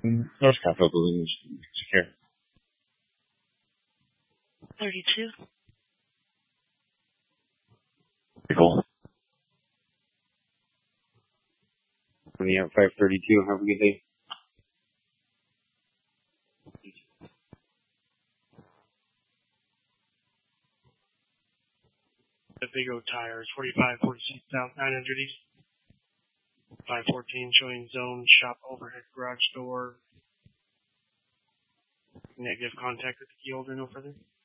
North Capitol Building is secure. 32. Cool. 532. Have a good day. The Vigo Tires, 45, 46 South, 900 East. 514 showing zone shop overhead garage door. Negative contact with the key holder, no further.